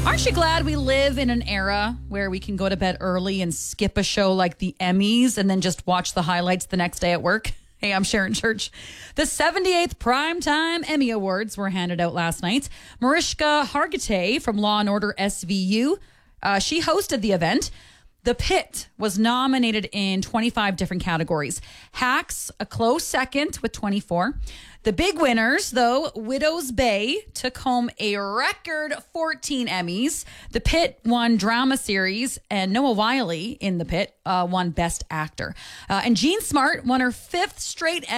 Aren't you glad we live in an era where we can go to bed early and skip a show like the Emmys and then just watch the highlights the next day at work? Hey, I'm Sharon Church. The 78th Primetime Emmy Awards were handed out last night. Mariska Hargitay from Law & Order SVU, she hosted the event. The Pit was nominated in 25 different categories. Hacks, a close second with 24. The big winners, though, Widow's Bay took home a record 14 Emmys. The Pit won Drama Series, and Noah Wyle in The Pit won Best Actor. And Jean Smart won her fifth straight